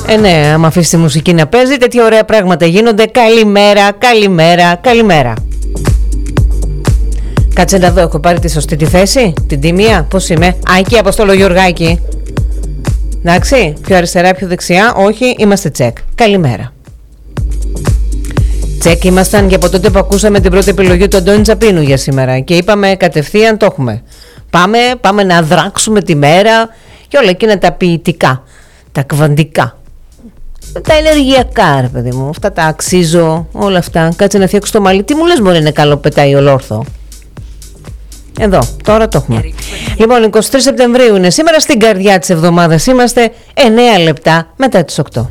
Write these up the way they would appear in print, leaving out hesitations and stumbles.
Ναι, άμα αφήσει τη μουσική να παίζει, τέτοια ωραία πράγματα γίνονται. Καλημέρα, καλημέρα, καλημέρα. Κάτσε να δω, έχω πάρει τη σωστή τη θέση, την τίμια, πώς είμαι? Α, εκεί, Αποστόλο Γιωργάκη. Εντάξει, πιο αριστερά, πιο δεξιά, όχι, είμαστε τσεκ. Καλημέρα. Τσεκ ήμασταν και από τότε που ακούσαμε την πρώτη επιλογή του Αντώνη Τσαπίνου για σήμερα και είπαμε κατευθείαν το έχουμε. Πάμε να δράξουμε τη μέρα και όλα εκείνα τα ποιητικά, τα κβαντικά, τα ενεργειακά, ρε παιδί μου, αυτά τα αξίζω, όλα αυτά. Κάτσε να φτιάξω το μαλλί. Τι μου λες, μωρέ, είναι καλό, πετάει ολόρθο. Εδώ, τώρα το έχουμε. Λοιπόν, 23 Σεπτεμβρίου είναι σήμερα, στην καρδιά της εβδομάδας είμαστε, 9 λεπτά μετά τις 8.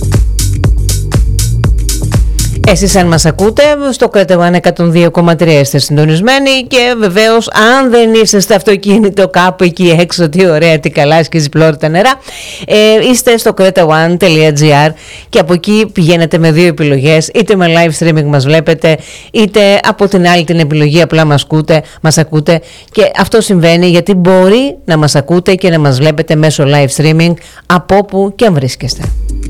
Εσείς αν μας ακούτε, στο Κρέτεβαν 102,3 είστε συντονισμένοι και βεβαίως αν δεν είστε στο αυτοκίνητο κάπου εκεί έξω, τι ωραία, τι καλά και ζυπλόρυτα νερά, είστε στο cretaone.gr και από εκεί πηγαίνετε με δύο επιλογές, είτε με live streaming μας βλέπετε, είτε από την άλλη την επιλογή απλά μας ακούτε και αυτό συμβαίνει γιατί μπορεί να μας ακούτε και να μας βλέπετε μέσω live streaming από όπου και αν βρίσκεστε.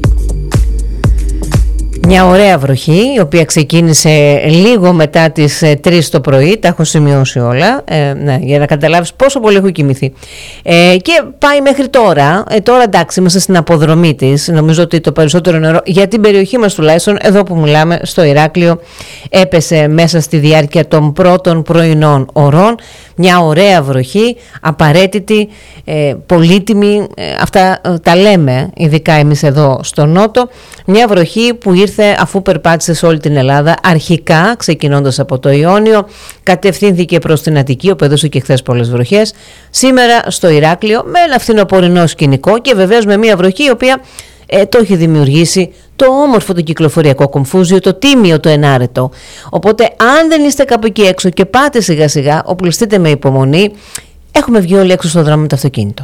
Μια ωραία βροχή, η οποία ξεκίνησε λίγο μετά τις 3 το πρωί, τα έχω σημειώσει όλα, ναι, για να καταλάβεις πόσο πολύ έχω κοιμηθεί. Και πάει μέχρι τώρα, τώρα εντάξει είμαστε στην αποδρομή της, νομίζω ότι το περισσότερο νερό, για την περιοχή μας τουλάχιστον, εδώ που μιλάμε, στο Ηράκλειο, έπεσε μέσα στη διάρκεια των πρώτων πρωινών ωρών, μια ωραία βροχή, απαραίτητη, πολύτιμη, αυτά τα λέμε, ειδικά εμείς εδώ στο Νότο, μια βροχή που ήρθε αφού περπάτησε σε όλη την Ελλάδα, αρχικά ξεκινώντας από το Ιόνιο, κατευθύνθηκε προς την Αττική, όπου έδωσε και χθες πολλές βροχές, σήμερα στο Ηράκλειο με ένα φθινοπορεινό σκηνικό και βεβαίως με μια βροχή η οποία το έχει δημιουργήσει το όμορφο το κυκλοφοριακό κομφούζιο, το τίμιο το ενάρετο. Οπότε αν δεν είστε κάπου εκεί έξω και πάτε σιγά σιγά, οπλιστείτε με υπομονή, έχουμε βγει όλοι έξω στο δρόμο με το αυτοκίνητο.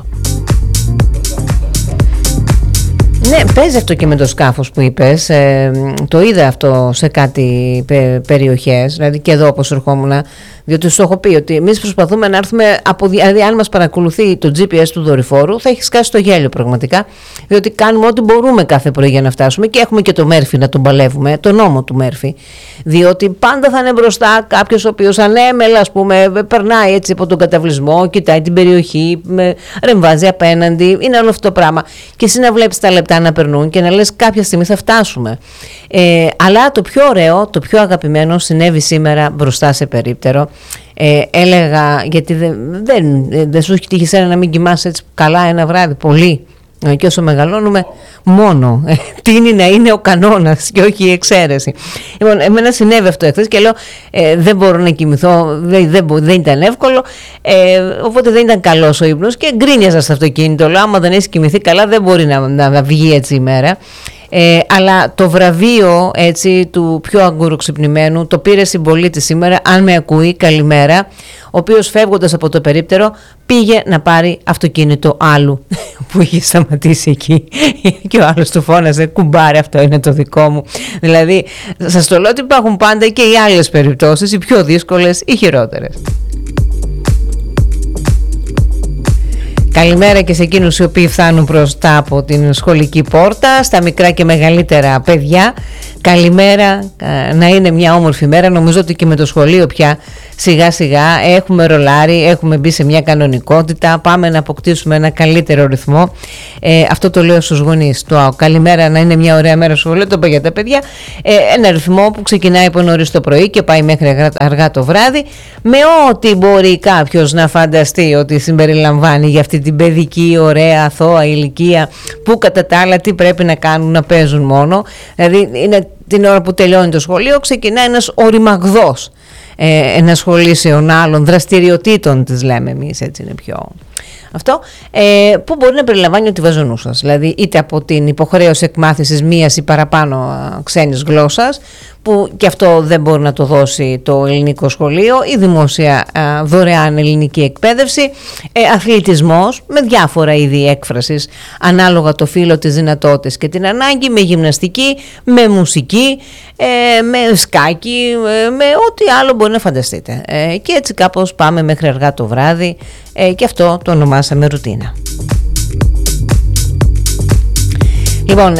Ναι, παίζει αυτό και με το σκάφος που είπες, το είδα αυτό σε κάτι περιοχές, δηλαδή και εδώ όπως ερχόμουν, διότι σου έχω πει ότι εμείς προσπαθούμε να έρθουμε, δηλαδή αν μας παρακολουθεί το GPS του δορυφόρου θα έχει σκάσει το γέλιο πραγματικά, διότι κάνουμε ό,τι μπορούμε κάθε πρωί για να φτάσουμε και έχουμε και το Μέρφυ να τον παλεύουμε, τον νόμο του Μέρφυ, διότι πάντα θα είναι μπροστά κάποιος ο οποίος ανέμελα, ας πούμε, περνάει έτσι από τον καταβλισμό, κοιτάει την περιοχή, ρεμβάζει απέναντι, είναι όλο αυτό το πράγμα και εσύ να βλέπεις τα λεπτά να περνούν και να λες κάποια στιγμή θα φτάσουμε. Αλλά το πιο ωραίο, το πιο αγαπημένο συνέβη σήμερα μπροστά σε περίπτερο. Έλεγα, γιατί δεν σου έχει τύχει σένα να μην κοιμάσαι έτσι καλά ένα βράδυ, πολύ. Και όσο μεγαλώνουμε, μόνο τείνει να είναι ο κανόνας και όχι η εξαίρεση. Λοιπόν, εμένα συνέβη αυτό εχθές και λέω δεν μπορώ να κοιμηθώ, δεν ήταν εύκολο, οπότε δεν ήταν καλός ο ύπνος και γκρίνιαζα στο αυτοκίνητο. Λέω, άμα δεν έχει κοιμηθεί καλά, δεν μπορεί να βγει έτσι η μέρα. Αλλά το βραβείο έτσι, του πιο αγκουροξυπνημένου το πήρε συμπολίτη σήμερα, αν με ακούει, καλημέρα, ο οποίος φεύγοντας από το περίπτερο πήγε να πάρει αυτοκίνητο άλλου που είχε σταματήσει εκεί και ο άλλος του φώναζε, κουμπάρε, αυτό είναι το δικό μου. Δηλαδή σας το λέω ότι υπάρχουν πάντα και οι άλλες περιπτώσεις, οι πιο δύσκολες ή χειρότερες. Καλημέρα και σε εκείνους οι οποίοι φτάνουν μπροστά από την σχολική πόρτα, στα μικρά και μεγαλύτερα παιδιά. Καλημέρα, να είναι μια όμορφη μέρα. Νομίζω ότι και με το σχολείο πια σιγά σιγά έχουμε ρολάρει, έχουμε μπει σε μια κανονικότητα, πάμε να αποκτήσουμε ένα καλύτερο ρυθμό. Αυτό το λέω στους γονείς. Καλημέρα, να είναι μια ωραία μέρα στο σχολείο, το είπα για τα παιδιά. Ένα ρυθμό που ξεκινάει από νωρίς το πρωί και πάει μέχρι αργά το βράδυ, με ό,τι μπορεί κάποιος να φανταστεί ότι συμπεριλαμβάνει για αυτή την παιδική, ωραία, αθώα ηλικία, που κατά τα άλλα τι πρέπει να κάνουν, να παίζουν μόνο. Δηλαδή είναι την ώρα που τελειώνει το σχολείο, ξεκινάει ένας οριμαγδός ενασχολήσεων άλλων δραστηριοτήτων, τις λέμε εμείς, έτσι είναι πιο αυτό, που μπορεί να περιλαμβάνει ότι βάζω σας, δηλαδή είτε από την υποχρέωση εκμάθησης μίας ή παραπάνω ξένης γλώσσας, που και αυτό δεν μπορεί να το δώσει το ελληνικό σχολείο, η δημόσια δωρεάν ελληνική εκπαίδευση, αθλητισμός με διάφορα είδη έκφρασης ανάλογα το φύλο, τις δυνατότητες και την ανάγκη, με γυμναστική, με μουσική, με σκάκι, με ό,τι άλλο μπορεί να φανταστείτε. Και έτσι κάπως πάμε μέχρι αργά το βράδυ και αυτό το ονομάσαμε ρουτίνα. Λοιπόν,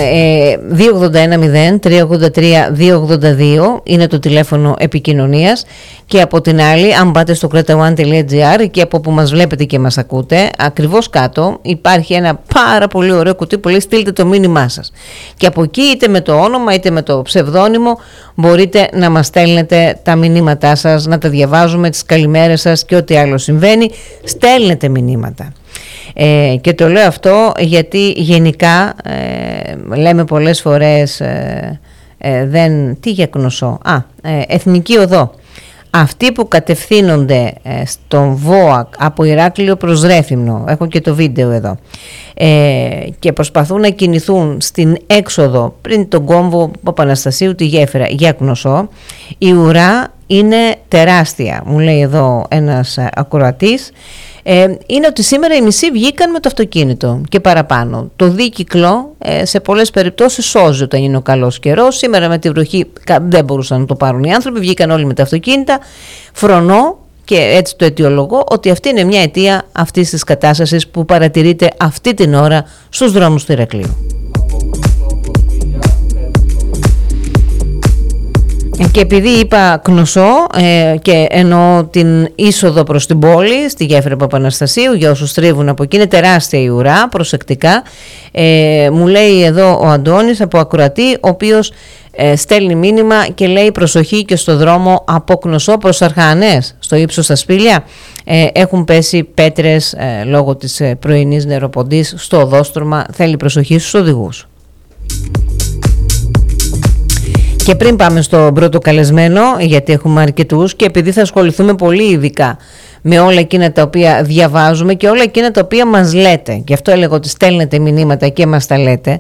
281-0383-282 είναι το τηλέφωνο επικοινωνίας, και από την άλλη, αν πάτε στο cretaone.gr και από που μας βλέπετε και μας ακούτε, ακριβώς κάτω υπάρχει ένα πάρα πολύ ωραίο κουτί που λέει στείλτε το μήνυμά σας, και από εκεί, είτε με το όνομα είτε με το ψευδόνυμο, μπορείτε να μας στέλνετε τα μηνύματά σας, να τα διαβάζουμε, τις καλημέρες σας και ό,τι άλλο συμβαίνει. Στέλνετε μηνύματα. Και το λέω αυτό γιατί γενικά λέμε πολλές φορές τι για Κνωσό, Εθνική Οδό, αυτοί που κατευθύνονται στον ΒΟΑΚ από Ηράκλειο προς Ρέθυμνο, έχω και το βίντεο εδώ, και προσπαθούν να κινηθούν στην έξοδο πριν τον κόμβο Παπαναστασίου, τη γέφυρα για Κνωσό, η ουρά είναι τεράστια, μου λέει εδώ ένας ακροατής. Είναι ότι σήμερα οι μισοί βγήκαν με το αυτοκίνητο και παραπάνω. Το δίκυκλο σε πολλές περιπτώσεις σώζει όταν είναι ο καλός καιρός. Σήμερα με τη βροχή δεν μπορούσαν να το πάρουν οι άνθρωποι, βγήκαν όλοι με τα αυτοκίνητα. Φρονώ, και έτσι το αιτιολογώ, ότι αυτή είναι μια αιτία αυτής της κατάστασης που παρατηρείται αυτή την ώρα στους δρόμους του Ηρακλείου. Και επειδή είπα Κνωσό και εννοώ την είσοδο προς την πόλη, στη γέφυρα Παπαναστασίου, για όσους τρίβουν από εκεί, είναι τεράστια η ουρά, προσεκτικά. Μου λέει εδώ ο Αντώνης από ακροατή, ο οποίος στέλνει μήνυμα και λέει προσοχή και στο δρόμο από Κνωσό προς Αρχανές, στο ύψος στα Σπήλια. Έχουν πέσει πέτρες λόγω της πρωινής νεροποντής στο οδόστρωμα, θέλει προσοχή στους οδηγούς. Και πριν πάμε στον πρώτο καλεσμένο, γιατί έχουμε αρκετούς και επειδή θα ασχοληθούμε πολύ ειδικά με όλα εκείνα τα οποία διαβάζουμε και όλα εκείνα τα οποία μας λέτε, γι' αυτό έλεγα ότι στέλνετε μηνύματα και μας τα λέτε,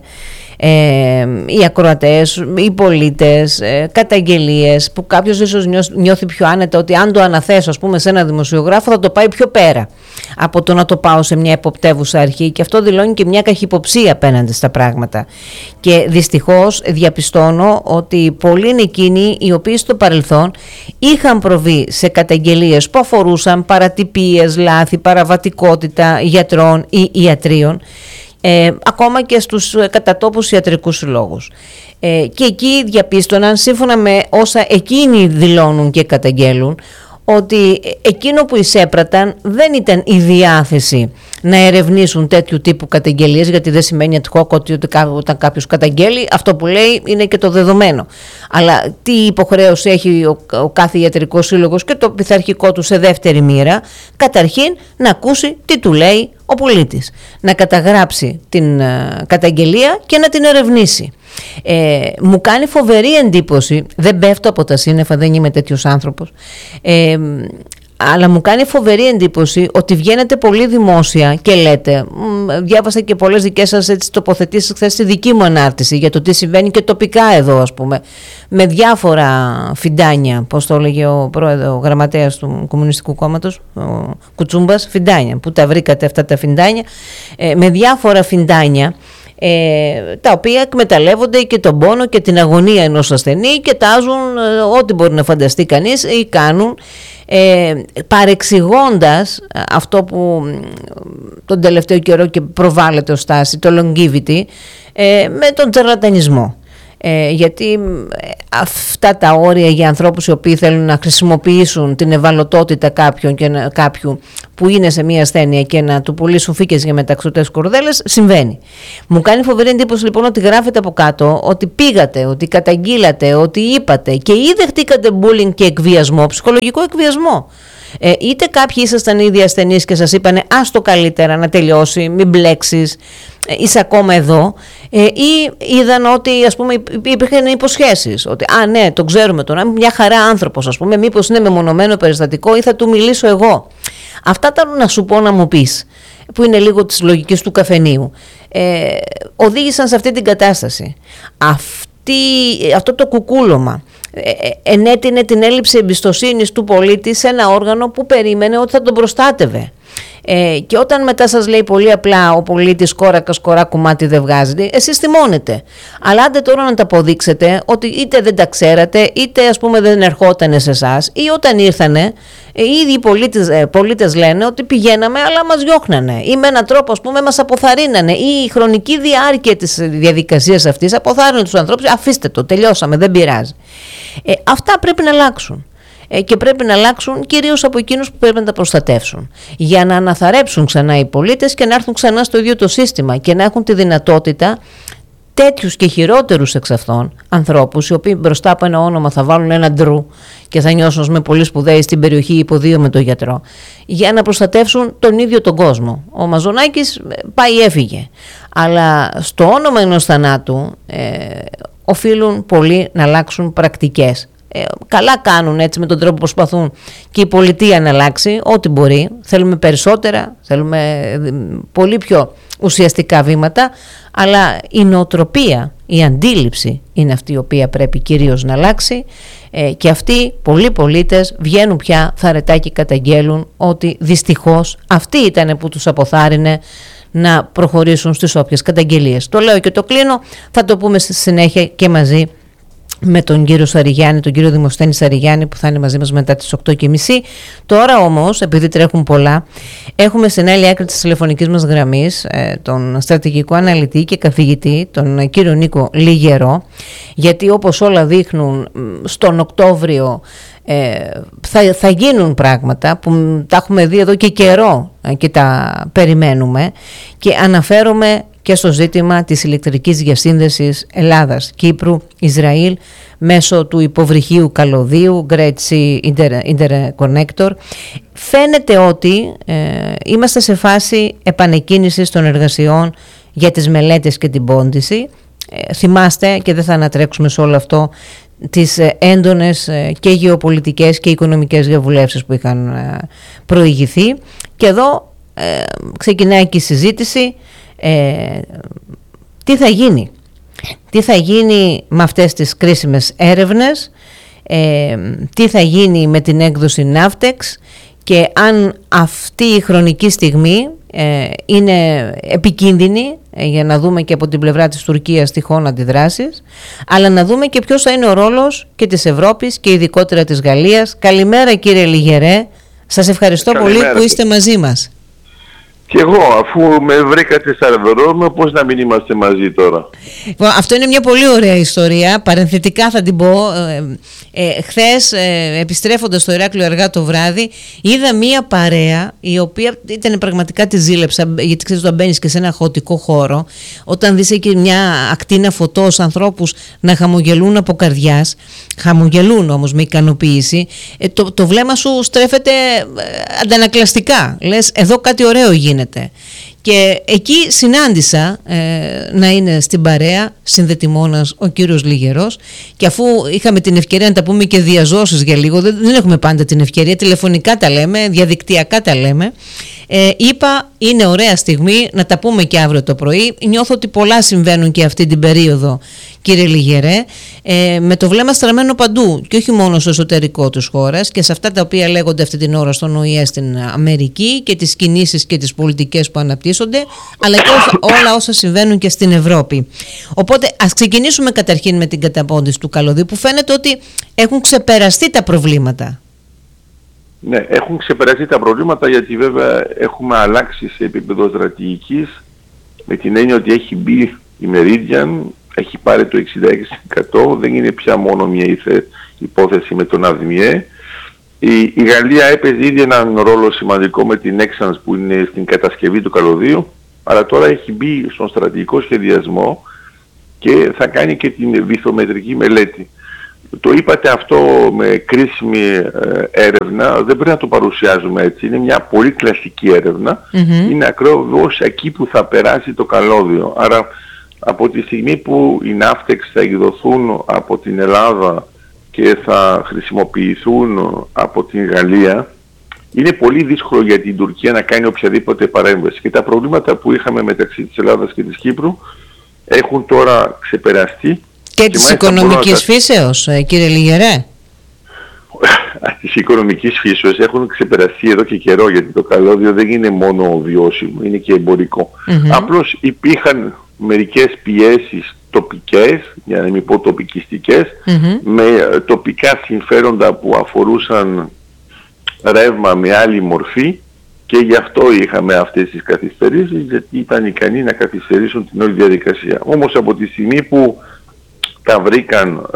οι ακροατές, οι πολίτες, καταγγελίες που κάποιος ίσως νιώθει πιο άνετα ότι αν το αναθέσω, ας πούμε, σε ένα δημοσιογράφο θα το πάει πιο πέρα από το να το πάω σε μια εποπτεύουσα αρχή, και αυτό δηλώνει και μια καχυποψία απέναντι στα πράγματα. Και δυστυχώς διαπιστώνω ότι πολλοί είναι εκείνοι οι οποίοι στο παρελθόν είχαν προβεί σε καταγγελίες που αφορούσαν παρατυπίες, λάθη, παραβατικότητα γιατρών ή ιατρίων, ακόμα και στους κατατόπους ιατρικούς συλλόγους. Και εκεί διαπίστωναν, σύμφωνα με όσα εκείνοι δηλώνουν και καταγγέλουν, ότι εκείνο που εισέπραταν δεν ήταν η διάθεση να ερευνήσουν τέτοιου τύπου καταγγελίες, γιατί δεν σημαίνει ότι όταν κάποιος καταγγέλει, αυτό που λέει είναι και το δεδομένο. Αλλά τι υποχρέωση έχει ο κάθε ιατρικός σύλλογος και το πειθαρχικό του σε δεύτερη μοίρα? Καταρχήν να ακούσει τι του λέει ο πολίτης, να καταγράψει την καταγγελία και να την ερευνήσει. Μου κάνει φοβερή εντύπωση, δεν πέφτω από τα σύννεφα, δεν είμαι τέτοιος άνθρωπος, αλλά μου κάνει φοβερή εντύπωση ότι βγαίνετε πολύ δημόσια και λέτε, διάβασα και πολλές δικές σας τοποθετήσεις χθες στη δική μου ανάρτηση για το τι συμβαίνει και τοπικά εδώ, ας πούμε, με διάφορα φιντάνια, πώς το έλεγε ο γραμματέας του Κομμουνιστικού Κόμματος, ο Κουτσούμπας, φιντάνια, που τα βρήκατε αυτά τα φιντάνια, με διάφορα φιντάνια, τα οποία εκμεταλλεύονται και τον πόνο και την αγωνία ενός ασθενή και τάζουν ό,τι μπορεί να φανταστεί κανείς ή κάνουν, παρεξηγώντας αυτό που τον τελευταίο καιρό και προβάλλεται ως τάση, το longevity, με τον τσαρλατανισμό. Γιατί αυτά τα όρια για ανθρώπους οι οποίοι θέλουν να χρησιμοποιήσουν την ευαλωτότητα κάποιου που είναι σε μια ασθένεια και να του πουλήσουν φύκες για μεταξωτές κορδέλες, συμβαίνει. Μου κάνει φοβερή εντύπωση λοιπόν ότι γράφετε από κάτω ότι πήγατε, ότι καταγγείλατε, ότι είπατε και ή δεχτήκατε bullying και εκβιασμό, ψυχολογικό εκβιασμό. Είτε κάποιοι ήσασταν ήδη ασθενείς και σας είπανε άστο καλύτερα να τελειώσει, μην μπλέξεις, είσαι ακόμα εδώ, ή είδαν ότι, ας πούμε, υπήρχαν υποσχέσεις ότι ναι, τον ξέρουμε τώρα, είναι μια χαρά άνθρωπος, ας πούμε, μήπως είναι μεμονωμένο περιστατικό ή θα του μιλήσω εγώ. Αυτά τα να σου πω να μου πεις, που είναι λίγο της λογικής του καφενείου, οδήγησαν σε αυτή την κατάσταση. Αυτό το κουκούλωμα ενέτεινε την έλλειψη εμπιστοσύνης του πολίτη σε ένα όργανο που περίμενε ότι θα τον προστάτευε. Και όταν μετά σας λέει πολύ απλά ο πολίτης κόρακα σκορά κομμάτι δεν βγάζει, εσείς θυμώνετε. Αλλά άντε τώρα να τα αποδείξετε ότι είτε δεν τα ξέρατε, είτε ας πούμε δεν ερχότανε σε εσάς, ή όταν ήρθανε, οι ίδιοι πολίτες λένε ότι πηγαίναμε αλλά μας διώχνανε, ή με έναν τρόπο ας πούμε μας αποθαρρύνανε, ή η χρονική διάρκεια της διαδικασίας αυτής αποθάρρυνε τους ανθρώπους, αφήστε το, τελειώσαμε, δεν πειράζει. Αυτά πρέπει να αλλάξουν. Και πρέπει να αλλάξουν κυρίως από εκείνους που πρέπει να τα προστατεύσουν, για να αναθαρρέψουν ξανά οι πολίτες και να έρθουν ξανά στο ίδιο το σύστημα και να έχουν τη δυνατότητα τέτοιους και χειρότερους εξ αυτών ανθρώπους, οι οποίοι μπροστά από ένα όνομα θα βάλουν ένα ντρου και θα νιώσουν με πολύ σπουδαίοι στην περιοχή υποδείο με τον γιατρό, για να προστατεύσουν τον ίδιο τον κόσμο. Ο Μαζονάκης πάει έφυγε, αλλά στο όνομα ενός θανάτου οφείλουν πολλοί να αλλάξουν πρακτικές. Καλά κάνουν έτσι με τον τρόπο που προσπαθούν και η πολιτεία να αλλάξει ό,τι μπορεί. Θέλουμε περισσότερα, θέλουμε πολύ πιο ουσιαστικά βήματα, αλλά η νοοτροπία, η αντίληψη είναι αυτή η οποία πρέπει κυρίως να αλλάξει, και αυτοί πολλοί πολίτες βγαίνουν πια θαρετά και καταγγέλουν ότι δυστυχώς αυτή ήταν που τους αποθάρρυνε να προχωρήσουν στις όποιες καταγγελίες. Το λέω και το κλείνω, θα το πούμε στη συνέχεια και μαζί με τον κύριο Σαριγιάννη, τον κύριο Δημοσθένη Σαριγιάννη, που θα είναι μαζί μας μετά τις 8:30. Τώρα όμως, επειδή τρέχουν πολλά, έχουμε στην άλλη άκρη της τηλεφωνικής μας γραμμής τον στρατηγικό αναλυτή και καθηγητή, τον κύριο Νίκο Λιγερό, γιατί όπως όλα δείχνουν στον Οκτώβριο θα γίνουν πράγματα που τα έχουμε δει εδώ και καιρό και τα περιμένουμε, και αναφέρομαι και στο ζήτημα της ηλεκτρικής διασύνδεσης Ελλάδας-Κύπρου-Ισραήλ μέσω του υποβρυχίου καλωδίου Great Sea Interconnector. Φαίνεται ότι είμαστε σε φάση επανεκκίνησης των εργασιών για τις μελέτες και την πόντιση. Θυμάστε, και δεν θα ανατρέξουμε σε όλο αυτό, τις έντονες και γεωπολιτικές και οικονομικές διαβουλεύσεις που είχαν προηγηθεί, και εδώ ξεκινάει και η συζήτηση. Τι θα γίνει με αυτές τις κρίσιμες έρευνες, τι θα γίνει με την έκδοση Ναύτεξ, και αν αυτή η χρονική στιγμή είναι επικίνδυνη, για να δούμε και από την πλευρά της Τουρκίας τυχόν αντιδράσεις, αλλά να δούμε και ποιος θα είναι ο ρόλος και της Ευρώπης και ειδικότερα της Γαλλίας. Καλημέρα κύριε Λιγερέ, σας ευχαριστώ πολύ που είστε μαζί μας. Και εγώ, αφού με βρήκατε στα αεροδρόμια, πώς να μην είμαστε μαζί τώρα. Αυτό είναι μια πολύ ωραία ιστορία. Παρενθετικά θα την πω. Χθες, επιστρέφοντας στο Ηράκλειο αργά το βράδυ, είδα μια παρέα η οποία ήταν πραγματικά τη ζήλεψα, γιατί ξέρεις, όταν μπαίνεις και σε ένα χαοτικό χώρο, όταν δεις εκεί μια ακτίνα φωτός, ανθρώπους να χαμογελούν από καρδιάς, χαμογελούν όμως με ικανοποίηση, το βλέμμα σου στρέφεται αντανακλαστικά. Λες, εδώ κάτι ωραίο γίνεται. Και εκεί συνάντησα να είναι στην παρέα συνδετημόνας ο κύριος Λιγερός, και αφού είχαμε την ευκαιρία να τα πούμε και διαζώσεις για λίγο, δεν έχουμε πάντα την ευκαιρία, τηλεφωνικά τα λέμε, διαδικτυακά τα λέμε, είπα είναι ωραία στιγμή να τα πούμε και αύριο το πρωί. Νιώθω ότι πολλά συμβαίνουν και αυτή την περίοδο, κύριε Λιγερέ, με το βλέμμα στραμμένο παντού, και όχι μόνο στο εσωτερικό της χώρας και σε αυτά τα οποία λέγονται αυτή την ώρα στον ΟΗΕ στην Αμερική, και τις κινήσεις και τις πολιτικές που αναπτύσσονται, αλλά και όλα όσα συμβαίνουν και στην Ευρώπη. Οπότε ας ξεκινήσουμε καταρχήν με την καταπόντιση του καλωδίου, που φαίνεται ότι έχουν ξεπεραστεί τα προβλήματα. Ναι, έχουν ξεπεράσει τα προβλήματα, γιατί βέβαια έχουμε αλλάξει σε επίπεδο στρατηγικής, με την έννοια ότι έχει μπει η Meridian, έχει πάρει το 66%, δεν είναι πια μόνο μια υπόθεση με τον ΑΔΜΙΕ. Η Γαλλία έπαιζε ήδη έναν ρόλο σημαντικό με την Nexans που είναι στην κατασκευή του καλωδίου, αλλά τώρα έχει μπει στον στρατηγικό σχεδιασμό και θα κάνει και την βυθομετρική μελέτη. Το είπατε αυτό με κρίσιμη έρευνα, δεν πρέπει να το παρουσιάζουμε έτσι, είναι μια πολύ κλασική έρευνα, είναι ακριβώς εκεί που θα περάσει το καλώδιο. Άρα από τη στιγμή που οι ναύτεξ θα εκδοθούν από την Ελλάδα και θα χρησιμοποιηθούν από την Γαλλία, είναι πολύ δύσκολο για την Τουρκία να κάνει οποιαδήποτε παρέμβαση. Και τα προβλήματα που είχαμε μεταξύ της Ελλάδας και της Κύπρου έχουν τώρα ξεπεραστεί. Και της οικονομικής φύσεως, κύριε Λιγερέ. της οικονομικής φύσεως έχουν ξεπεραστεί εδώ και καιρό, γιατί το καλώδιο δεν είναι μόνο βιώσιμο, είναι και εμπορικό. Απλώς υπήρχαν μερικές πιέσεις τοπικές, για να μην πω τοπικιστικές, με τοπικά συμφέροντα που αφορούσαν ρεύμα με άλλη μορφή, και γι' αυτό είχαμε αυτές τις καθυστερήσεις, γιατί ήταν ικανοί να καθυστερήσουν την όλη διαδικασία. Όμως από τη στιγμή που τα βρήκαν,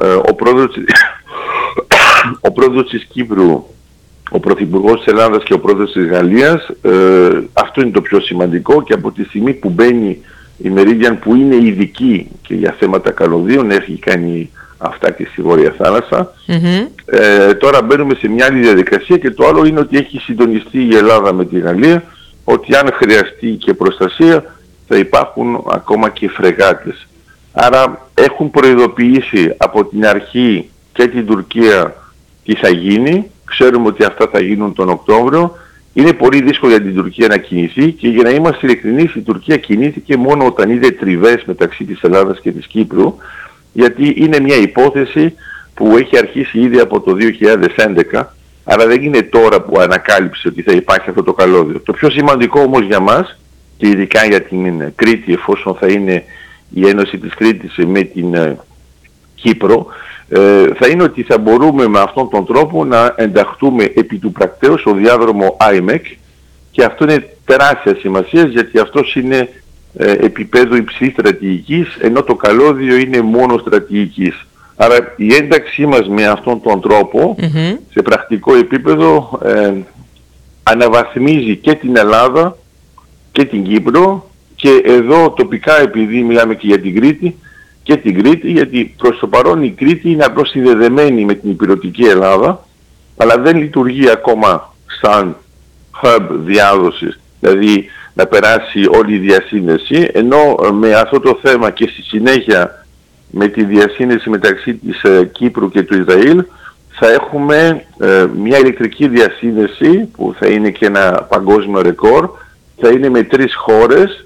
ο πρόεδρος της Κύπρου, ο πρωθυπουργός της Ελλάδας και ο πρόεδρος της Γαλλίας, αυτό είναι το πιο σημαντικό, και από τη στιγμή που μπαίνει η Meridian, που είναι ειδική και για θέματα καλωδίων, έχει κάνει αυτά και στη Βόρεια Θάλασσα, τώρα μπαίνουμε σε μια άλλη διαδικασία, και το άλλο είναι ότι έχει συντονιστεί η Ελλάδα με τη Γαλλία, ότι αν χρειαστεί και προστασία θα υπάρχουν ακόμα και φρεγάτες. Άρα έχουν προειδοποιήσει από την αρχή και την Τουρκία τι θα γίνει. Ξέρουμε ότι αυτά θα γίνουν τον Οκτώβριο. Είναι πολύ δύσκολο για την Τουρκία να κινηθεί, και για να είμαστε ειλικρινείς, η Τουρκία κινήθηκε μόνο όταν είδε τριβές μεταξύ της Ελλάδας και της Κύπρου, γιατί είναι μια υπόθεση που έχει αρχίσει ήδη από το 2011, αλλά δεν είναι τώρα που ανακάλυψε ότι θα υπάρχει αυτό το καλώδιο. Το πιο σημαντικό όμως για μας, και ειδικά για την Κρήτη, εφόσον θα είναι η Ένωση της Κρήτης με την Κύπρο, θα είναι ότι θα μπορούμε με αυτόν τον τρόπο να ενταχθούμε επί του πρακτέου στο διάδρομο IMEC, και αυτό είναι τεράστια σημασία, γιατί αυτός είναι επίπεδο υψηλής στρατηγικής, ενώ το καλώδιο είναι μόνο στρατηγικής. Άρα η ένταξή μας με αυτόν τον τρόπο σε πρακτικό επίπεδο αναβαθμίζει και την Ελλάδα και την Κύπρο, και εδώ τοπικά, επειδή μιλάμε και για την Κρήτη, και την Κρήτη, γιατί προς το παρόν η Κρήτη είναι απλώς συνδεδεμένη με την ηπειρωτική Ελλάδα, αλλά δεν λειτουργεί ακόμα σαν hub διάδοσης, δηλαδή να περάσει όλη η διασύνδεση, ενώ με αυτό το θέμα και στη συνέχεια με τη διασύνδεση μεταξύ της Κύπρου και του Ισραήλ θα έχουμε μια ηλεκτρική διασύνδεση που θα είναι και ένα παγκόσμιο ρεκόρ, θα είναι με 3 χώρες,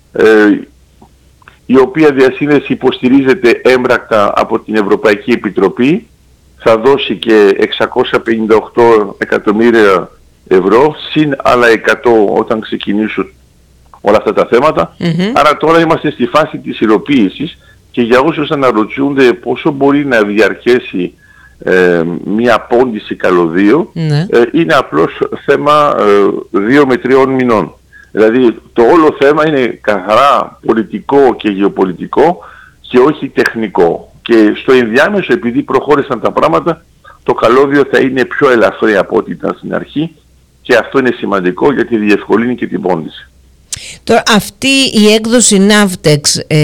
η οποία διασύνδεση υποστηρίζεται έμπρακτα από την Ευρωπαϊκή Επιτροπή, θα δώσει και 658 εκατομμύρια ευρώ, συν άλλα 100 όταν ξεκινήσουν όλα αυτά τα θέματα. Άρα τώρα είμαστε στη φάση της υλοποίησης, και για όσους αναρωτιούνται πόσο μπορεί να διαρκέσει μια πόντιση καλωδίου, είναι απλώς θέμα 2 με 3 μηνών. Δηλαδή το όλο θέμα είναι καθαρά πολιτικό και γεωπολιτικό και όχι τεχνικό. Και στο ενδιάμεσο, επειδή προχώρησαν τα πράγματα, το καλώδιο θα είναι πιο ελαφρύ από ό,τι ήταν στην αρχή, και αυτό είναι σημαντικό γιατί διευκολύνει και την πόντιση. Τώρα αυτή η έκδοση Navtex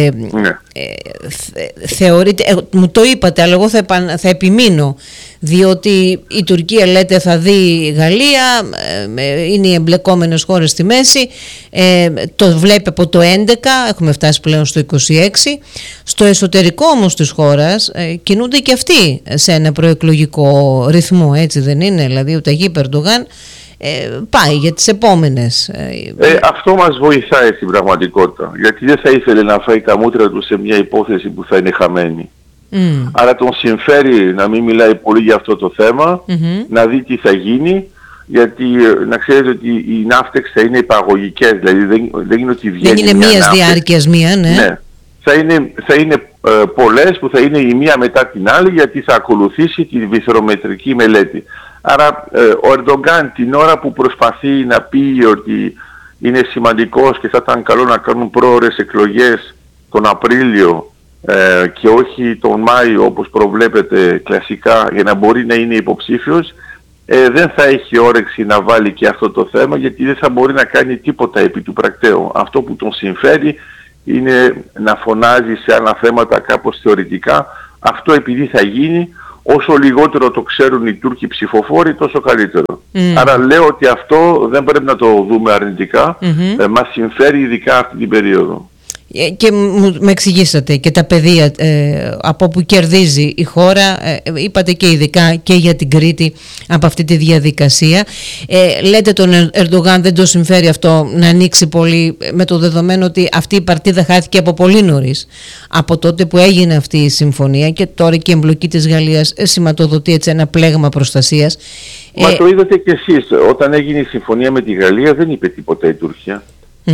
θεωρείται, μου το είπατε, αλλά εγώ θα επιμείνω, διότι η Τουρκία, λέτε, θα δει η Γαλλία, είναι οι εμπλεκόμενες χώρες στη μέση, το βλέπει από το 11, έχουμε φτάσει πλέον στο 26. Στο εσωτερικό όμως της χώρας κινούνται και αυτοί σε ένα προεκλογικό ρυθμό, έτσι δεν είναι? Δηλαδή ο Ταγίπ Ερντογάν πάει για τις επόμενες. Αυτό μας βοηθάει στην πραγματικότητα, γιατί δεν θα ήθελε να φάει τα μούτρα του σε μια υπόθεση που θα είναι χαμένη. Άρα τον συμφέρει να μην μιλάει πολύ για αυτό το θέμα, να δει τι θα γίνει, γιατί να ξέρετε ότι οι Navtex θα είναι υπαγωγικές, δηλαδή δεν είναι ότι βγαίνει. Δεν είναι μίας διάρκειας μία, ναι. Θα είναι πολλές που θα είναι η μία μετά την άλλη, γιατί θα ακολουθήσει τη βυθρομετρική μελέτη. Άρα ο Ερντογκάν την ώρα που προσπαθεί να πει ότι είναι σημαντικός και θα ήταν καλό να κάνουν πρόωρες εκλογές τον Απρίλιο και όχι τον Μάιο όπως προβλέπεται κλασικά, για να μπορεί να είναι υποψήφιος, δεν θα έχει όρεξη να βάλει και αυτό το θέμα, γιατί δεν θα μπορεί να κάνει τίποτα επί του πρακτέου. Αυτό που τον συμφέρει είναι να φωνάζει σε άλλα θέματα κάπως θεωρητικά. Αυτό επειδή θα γίνει, όσο λιγότερο το ξέρουν οι Τούρκοι ψηφοφόροι, τόσο καλύτερο. Άρα λέω ότι αυτό δεν πρέπει να το δούμε αρνητικά, μας συμφέρει ειδικά αυτή την περίοδο. Και με εξηγήσατε και τα πεδία από που κερδίζει η χώρα, είπατε και ειδικά και για την Κρήτη από αυτή τη διαδικασία. Λέτε τον Ερντογάν δεν το συμφέρει αυτό να ανοίξει πολύ, με το δεδομένο ότι αυτή η παρτίδα χάθηκε από πολύ νωρίς, από τότε που έγινε αυτή η συμφωνία, και τώρα και η εμπλοκή της Γαλλίας σηματοδοτεί έτσι ένα πλέγμα προστασίας. Μα το είδατε κι εσείς, όταν έγινε η συμφωνία με τη Γαλλία δεν είπε τίποτα η Τουρκία.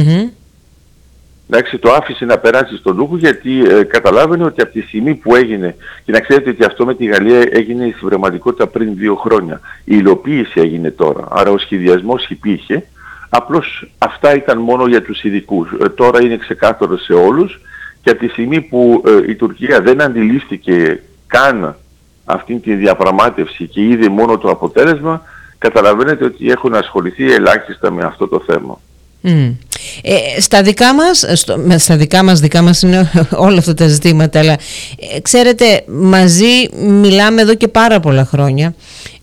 Εντάξει, το άφησε να περάσει στον Λούκο, γιατί καταλάβαινε ότι από τη στιγμή που έγινε, και να ξέρετε ότι αυτό με τη Γαλλία έγινε στην πραγματικότητα πριν 2 χρόνια. Η υλοποίηση έγινε τώρα, άρα ο σχεδιασμός υπήρχε, απλώς αυτά ήταν μόνο για τους ειδικούς. Τώρα είναι ξεκάθαρο σε όλους, και από τη στιγμή που η Τουρκία δεν αντιλήφθηκε καν αυτή τη διαπραγμάτευση και είδε μόνο το αποτέλεσμα, καταλαβαίνετε ότι έχουν ασχοληθεί ελάχιστα με αυτό το θέμα. Στα δικά μας είναι όλα αυτά τα ζητήματα, αλλά ξέρετε, μαζί μιλάμε εδώ και πάρα πολλά χρόνια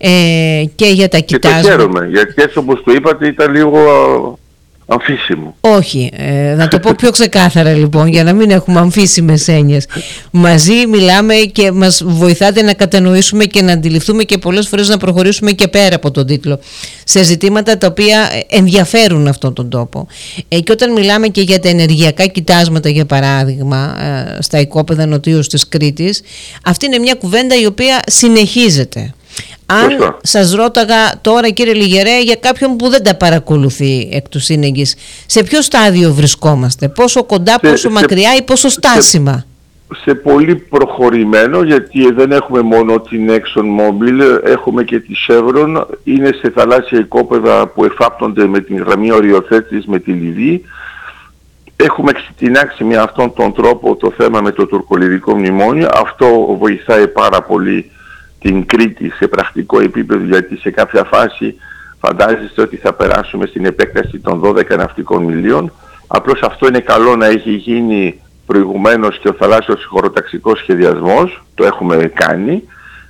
και για τα κοιτάσματα. Και το χαίρομαι, γιατί έτσι όπως το είπατε ήταν λίγο αμφίσιμο. Όχι, να το πω πιο ξεκάθαρα λοιπόν, για να μην έχουμε αμφίσιμες έννοιες. Μαζί μιλάμε και μας βοηθάτε να κατανοήσουμε και να αντιληφθούμε και πολλές φορές να προχωρήσουμε και πέρα από τον τίτλο σε ζητήματα τα οποία ενδιαφέρουν αυτόν τον τόπο. Και όταν μιλάμε και για τα ενεργειακά κοιτάσματα, για παράδειγμα, στα οικόπεδα νοτίως της Κρήτης, αυτή είναι μια κουβέντα η οποία συνεχίζεται. Αν σας ρώταγα τώρα, κύριε Λιγερέ, για κάποιον που δεν τα παρακολουθεί εκ του σύνεγγυς, σε ποιο στάδιο βρισκόμαστε, πόσο κοντά, πόσο μακριά ή πόσο στάσιμα? Σε πολύ προχωρημένο, γιατί δεν έχουμε μόνο την ExxonMobil, έχουμε και τη Chevron, είναι σε θαλάσσια οικόπεδα που εφάπτονται με την γραμμή οριοθέτησης με τη Λιβύη. Έχουμε ξεκινάξει με αυτόν τον τρόπο το θέμα με το τουρκολιβικό μνημόνιο. Αυτό βοηθάει πάρα πολύ την Κρήτη σε πρακτικό επίπεδο, γιατί σε κάποια φάση φαντάζεστε ότι θα περάσουμε στην επέκταση των 12 ναυτικών μιλίων. Απλώς αυτό είναι καλό να έχει γίνει προηγουμένως και ο θαλάσσιος χωροταξικός σχεδιασμός, το έχουμε κάνει.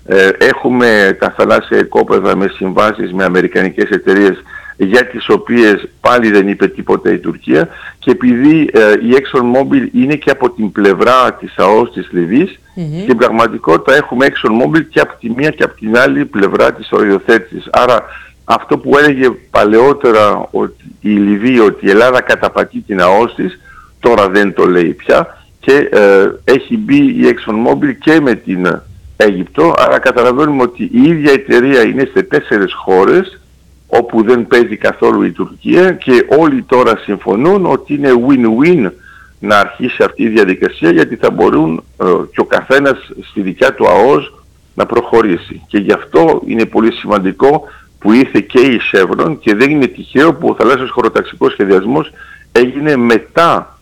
Έχουμε τα θαλάσσια οικόπεδα με συμβάσεις με αμερικανικές εταιρείες, για τις οποίες πάλι δεν είπε τίποτα η Τουρκία, και επειδή η ExxonMobil είναι και από την πλευρά της ΑΟΣ της Λιβύης, στην πραγματικότητα έχουμε ExxonMobil και από τη μία και από την άλλη πλευρά της οριοθέτησης. Άρα αυτό που έλεγε παλαιότερα ότι η Λιβύη, ότι η Ελλάδα καταπατεί την ΑΟΣ της, τώρα δεν το λέει πια, και έχει μπει η ExxonMobil και με την Αίγυπτο. Άρα καταλαβαίνουμε ότι η ίδια εταιρεία είναι σε 4 χώρες όπου δεν παίζει καθόλου η Τουρκία, και όλοι τώρα συμφωνούν ότι είναι win-win να αρχίσει αυτή η διαδικασία, γιατί θα μπορούν και ο καθένας στη δικιά του ΑΟΣ να προχωρήσει. Και γι' αυτό είναι πολύ σημαντικό που ήρθε και η Chevron, και δεν είναι τυχαίο που ο θαλάσσιος χωροταξικός σχεδιασμός έγινε μετά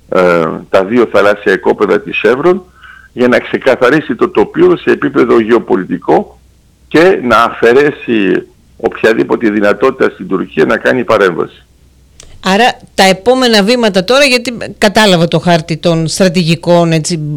τα 2 θαλάσσια οικόπεδα της Chevron, για να ξεκαθαρίσει το τοπίο σε επίπεδο γεωπολιτικό και να αφαιρέσει οποιαδήποτε δυνατότητα στην Τουρκία να κάνει παρέμβαση. Άρα τα επόμενα βήματα τώρα, γιατί κατάλαβα το χάρτη των στρατηγικών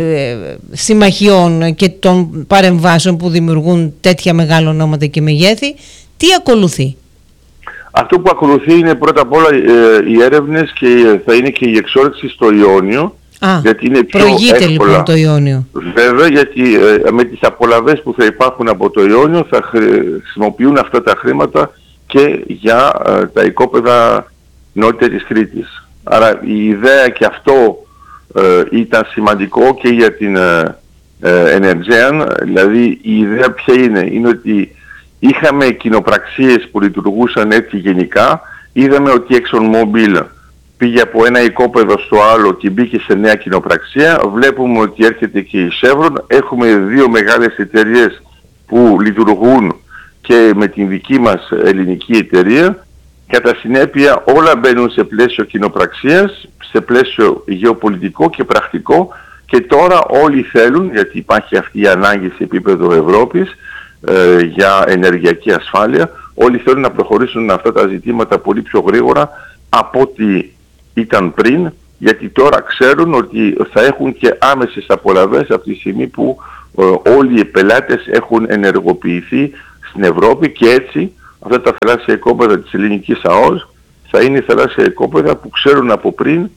συμμαχιών και των παρεμβάσεων που δημιουργούν τέτοια μεγάλα ονόματα και μεγέθη, τι ακολουθεί? Αυτό που ακολουθεί είναι πρώτα απ' όλα οι έρευνες, και θα είναι και η εξόρυξη στο Ιόνιο. Γιατί είναι πιο προηγείται εύκολα, λοιπόν το Ιόνιο. Βέβαια, γιατί με τις απολαβές που θα υπάρχουν από το Ιόνιο θα χρησιμοποιούν αυτά τα χρήματα και για τα οικόπεδα νότια της Κρήτης. Άρα η ιδέα, και αυτό ήταν σημαντικό και για την Energean, δηλαδή η ιδέα ποια είναι ότι είχαμε κοινοπραξίες που λειτουργούσαν έτσι γενικά, είδαμε ότι η ExxonMobil πήγε από ένα οικόπεδο στο άλλο και μπήκε σε νέα κοινοπραξία. Βλέπουμε ότι έρχεται και η Chevron. Έχουμε 2 μεγάλες εταιρείες που λειτουργούν και με την δική μας ελληνική εταιρεία. Κατά συνέπεια όλα μπαίνουν σε πλαίσιο κοινοπραξίας, σε πλαίσιο γεωπολιτικό και πρακτικό, και τώρα όλοι θέλουν, γιατί υπάρχει αυτή η ανάγκη σε επίπεδο Ευρώπης για ενεργειακή ασφάλεια, όλοι θέλουν να προχωρήσουν αυτά τα ζητήματα πολύ πιο γρήγορα από ό,τι ήταν πριν, γιατί τώρα ξέρουν ότι θα έχουν και άμεσες απολαβές από τη στιγμή που όλοι οι πελάτες έχουν ενεργοποιηθεί στην Ευρώπη, και έτσι αυτά τα θαλάσσια οικόπεδα της ελληνικής ΑΟΣ θα είναι θαλάσσια οικόπεδα που ξέρουν από πριν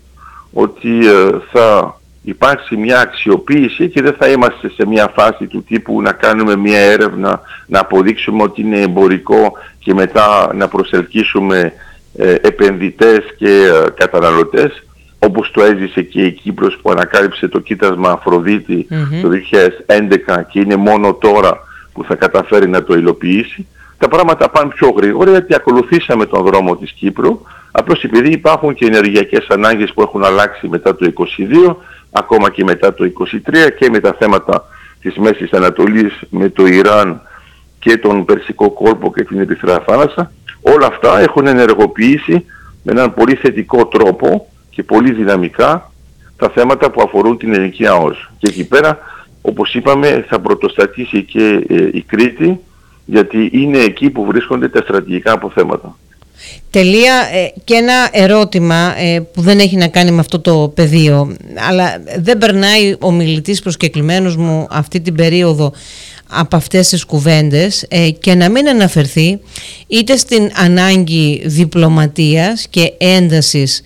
ότι θα υπάρξει μια αξιοποίηση και δεν θα είμαστε σε μια φάση του τύπου να κάνουμε μια έρευνα, να αποδείξουμε ότι είναι εμπορικό και μετά να προσελκύσουμε επενδυτές και καταναλωτές, όπως το έζησε και η Κύπρος που ανακάλυψε το κοίτασμα Αφροδίτη το 2011 και είναι μόνο τώρα που θα καταφέρει να το υλοποιήσει. Τα πράγματα πάνε πιο γρήγορα γιατί ακολουθήσαμε τον δρόμο της Κύπρου, απλώς επειδή υπάρχουν και ενεργειακές ανάγκες που έχουν αλλάξει μετά το 2022, ακόμα και μετά το 2023 και με τα θέματα της Μέσης Ανατολής, με το Ιράν και τον Περσικό κόλπο και την Ερυθρά Θάλασσα. Όλα αυτά έχουν ενεργοποιήσει με έναν πολύ θετικό τρόπο και πολύ δυναμικά τα θέματα που αφορούν την ελληνική ΑΟΣ. Και εκεί πέρα, όπως είπαμε, θα πρωτοστατήσει και η Κρήτη, γιατί είναι εκεί που βρίσκονται τα στρατηγικά αποθέματα. Τελεία, και ένα ερώτημα που δεν έχει να κάνει με αυτό το πεδίο, αλλά δεν περνάει ο μιλητής προσκεκλημένος μου αυτή την περίοδο από αυτές τις κουβέντες και να μην αναφερθεί είτε στην ανάγκη διπλωματίας και έντασης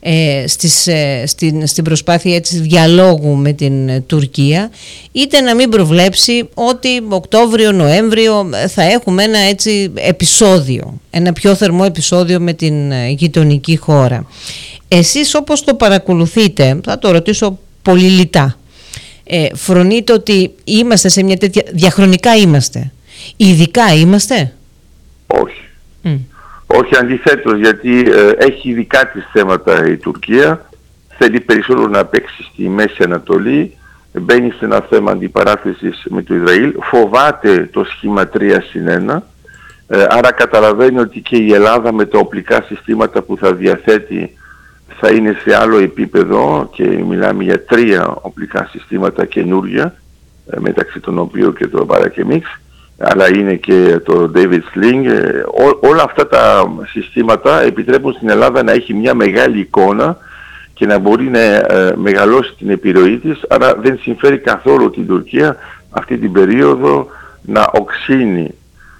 στην προσπάθεια έτσι διαλόγου με την Τουρκία, είτε να μην προβλέψει ότι Οκτώβριο-Νοέμβριο θα έχουμε ένα έτσι επεισόδιο, ένα πιο θερμό επεισόδιο με την γειτονική χώρα. Εσείς όπως το παρακολουθείτε, θα το ρωτήσω πολύ λιτά, φρονείτε ότι είμαστε σε μια τέτοια, διαχρονικά είμαστε, ειδικά είμαστε? Όχι. Όχι, αντιθέτως, γιατί έχει ειδικά της θέματα η Τουρκία, θέλει περισσότερο να παίξει στη Μέση Ανατολή, μπαίνει σε ένα θέμα αντιπαράθεσης με το Ισραήλ, φοβάται το σχήμα 3+1, άρα καταλαβαίνει ότι και η Ελλάδα με τα οπλικά συστήματα που θα διαθέτει θα είναι σε άλλο επίπεδο και μιλάμε για 3 οπλικά συστήματα καινούργια, μεταξύ των οποίων και το Barak-Mix, αλλά είναι και το David Sling. Όλα αυτά τα συστήματα επιτρέπουν στην Ελλάδα να έχει μια μεγάλη εικόνα και να μπορεί να μεγαλώσει την επιρροή της, άρα δεν συμφέρει καθόλου την Τουρκία αυτή την περίοδο να οξύνει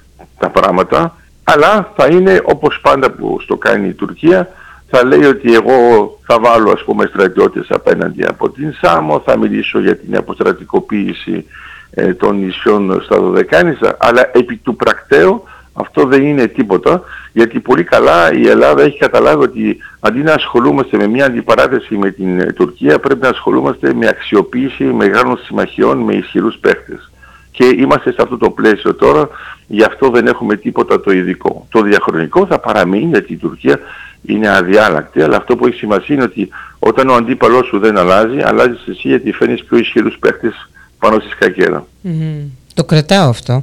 τα πράγματα, αλλά θα είναι όπως πάντα που στο κάνει η Τουρκία, θα λέει ότι εγώ θα βάλω ας πούμε στρατιώτες απέναντι από την Σάμο, θα μιλήσω για την αποστρατικοποίηση των νησιών στα Δωδεκάνησα, αλλά επί του πρακτέου αυτό δεν είναι τίποτα, γιατί πολύ καλά η Ελλάδα έχει καταλάβει ότι αντί να ασχολούμαστε με μια αντιπαράθεση με την Τουρκία, πρέπει να ασχολούμαστε με αξιοποίηση μεγάλων συμμαχιών με ισχυρούς παίχτες. Και είμαστε σε αυτό το πλαίσιο τώρα, γι' αυτό δεν έχουμε τίποτα το ειδικό. Το διαχρονικό θα παραμείνει, γιατί η Τουρκία είναι αδιάλακτη, αλλά αυτό που έχει σημασία είναι ότι όταν ο αντίπαλός σου δεν αλλάζει, αλλάζεις εσύ γιατί φέρνεις πιο ισχυρούς παίχτες πάνω στη σκακέρα. Το κρατάω αυτό.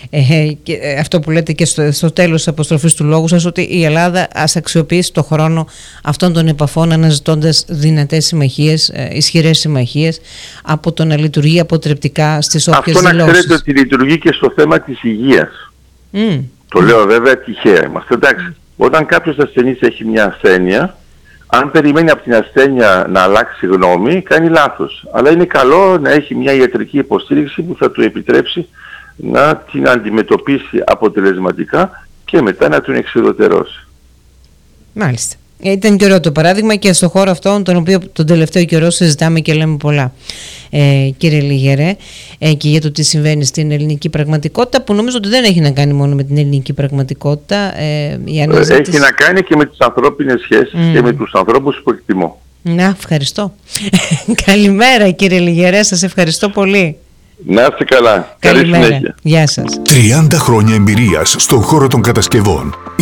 Και αυτό που λέτε και στο τέλος της αποστροφής του λόγου σας, ότι η Ελλάδα ας αξιοποιήσει το χρόνο αυτών των επαφών αναζητώντας δυνατές συμμαχίες, ισχυρές συμμαχίες, από το να λειτουργεί αποτρεπτικά στις όποιες δηλώσεις. Αυτό να ξέρετε ότι λειτουργεί και στο θέμα της υγείας. Το λέω βέβαια τυχαία είμαστε. Εντάξει, όταν κάποιος ασθενής έχει μια ασθένεια, αν περιμένει από την ασθένεια να αλλάξει γνώμη, κάνει λάθος. Αλλά είναι καλό να έχει μια ιατρική υποστήριξη που θα του επιτρέψει να την αντιμετωπίσει αποτελεσματικά και μετά να τον εξουδετερώσει. Μάλιστα. Ήταν και ωραίο το παράδειγμα και στον χώρο αυτόν τον οποίο τον τελευταίο καιρό συζητάμε και λέμε πολλά, κύριε Λιγερέ, και για το τι συμβαίνει στην ελληνική πραγματικότητα, που νομίζω ότι δεν έχει να κάνει μόνο με την ελληνική πραγματικότητα. Έχει να κάνει και με τις ανθρώπινες σχέσεις και με τους ανθρώπους που εκτιμώ. Να, ευχαριστώ. Καλημέρα κύριε Λιγερέ, σας ευχαριστώ πολύ. Να είστε καλά. Καλή συνέχεια. Γεια σας. 30 χρόνια εμπειρίας στον χώρο των κατασκευών. Η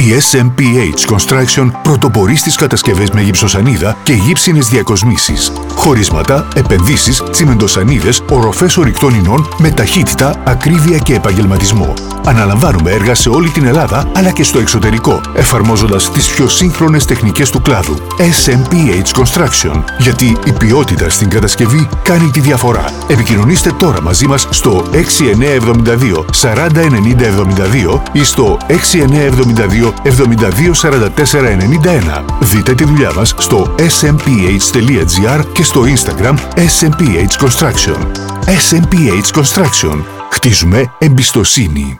SMPH Construction πρωτοπορεί στις κατασκευές με γυψοσανίδα και γύψινες διακοσμήσεις. Χωρίσματα, επενδύσεις, τσιμεντοσανίδες, οροφές ορυκτών ινών με ταχύτητα, ακρίβεια και επαγγελματισμό. Αναλαμβάνουμε έργα σε όλη την Ελλάδα αλλά και στο εξωτερικό, εφαρμόζοντας τις πιο σύγχρονες τεχνικές του κλάδου. SMPH Construction. Γιατί η ποιότητα στην κατασκευή κάνει τη διαφορά. Επικοινωνήστε τώρα μαζί μας στο 6972 40 90 72 ή στο 6972 72 44 91. Δείτε τη δουλειά μας στο smph.gr και στο Instagram SMPH Construction. SMPH Construction. Χτίζουμε εμπιστοσύνη.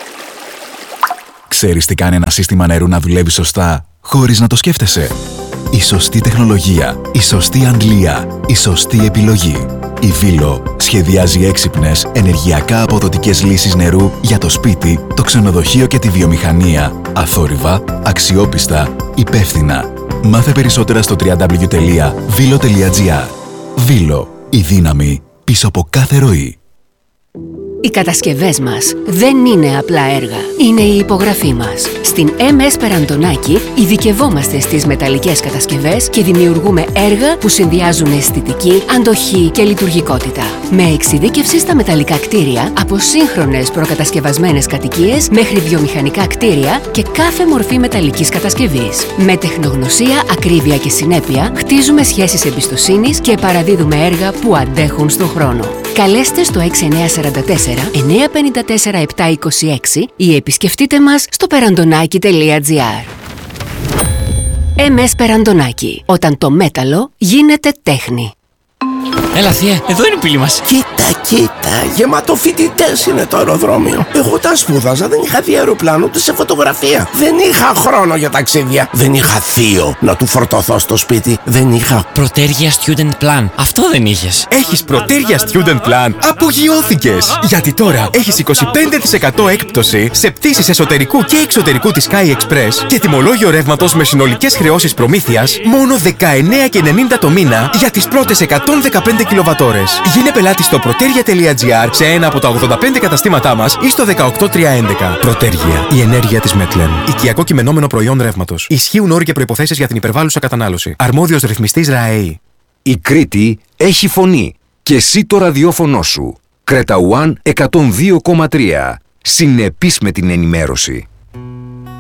Ξέρεις τι κάνει ένα σύστημα νερού να δουλεύει σωστά χωρίς να το σκέφτεσαι? Η σωστή τεχνολογία, η σωστή αντλία, η σωστή επιλογή. Η Βίλο σχεδιάζει έξυπνες, ενεργειακά αποδοτικές λύσεις νερού για το σπίτι, το ξενοδοχείο και τη βιομηχανία. Αθόρυβα, αξιόπιστα, υπεύθυνα. Μάθε περισσότερα στο www.vilo.gr. Βίλο, η δύναμη πίσω από κάθε ροή. Οι κατασκευές μας δεν είναι απλά έργα, είναι η υπογραφή μας. Στην MS Περαντονάκη ειδικευόμαστε στις μεταλλικές κατασκευές και δημιουργούμε έργα που συνδυάζουν αισθητική, αντοχή και λειτουργικότητα. Με εξειδίκευση στα μεταλλικά κτίρια, από σύγχρονες προκατασκευασμένες κατοικίες μέχρι βιομηχανικά κτίρια και κάθε μορφή μεταλλικής κατασκευής. Με τεχνογνωσία, ακρίβεια και συνέπεια, χτίζουμε σχέσεις εμπιστοσύνης και παραδίδουμε έργα που αντέχουν στον χρόνο. Καλέστε στο 6944 954 726 ή επισκεφτείτε μας στο perandonaki.gr. MS Περαντονάκη. Όταν το μέταλλο γίνεται τέχνη. Έλα θεία, εδώ είναι η πύλη μας. Κοίτα, γεμάτο φοιτητές είναι το αεροδρόμιο. Εγώ τα σπούδαζα, δεν είχα δει αεροπλάνο ούτε σε φωτογραφία. Δεν είχα χρόνο για ταξίδια. Δεν είχα θείο να του φορτωθώ στο σπίτι. Δεν είχα Πρωτέργεια Student Plan. Αυτό δεν είχες. Έχεις Πρωτέργεια Student Plan? Απογειώθηκες! Γιατί τώρα έχεις 25% έκπτωση σε πτήσεις εσωτερικού και εξωτερικού της Sky Express και τιμολόγιο ρεύματος με συνολικές χρεώσεις προμήθειας μόνο 19,90 το μήνα για τις πρώτες 115 κιλοβατόρες. Γίνε πελάτη στο proteria.gr σε ένα από τα 85 καταστήματά μας ή στο 18311. Πρωτέργεια. Η ενέργεια της Μετλεν. Οικιακό κειμενόμενο προϊόν ρεύματος. Ισχύουν όροι και προϋποθέσεις για την υπερβάλλουσα κατανάλωση. Αρμόδιος ρυθμιστής ΡΑΕΗ. Η Κρήτη έχει φωνή. Και εσύ το ραδιόφωνο σου. Κρέτα One 102,3. Συνεπής με την ενημέρωση.